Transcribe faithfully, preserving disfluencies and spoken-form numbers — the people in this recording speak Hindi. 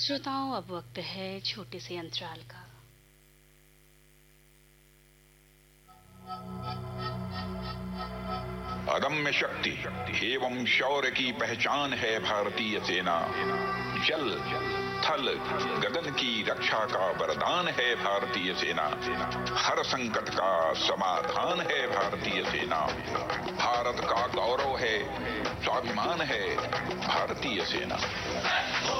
श्रोताओं, अब वक्त है छोटे से अंतराल का। अदम्य शक्ति एवं शौर्य की पहचान है भारतीय सेना। जल थल गगन की रक्षा का वरदान है भारतीय सेना। हर संकट का समाधान है भारतीय सेना। भारत का गौरव है, स्वाभिमान है भारतीय सेना।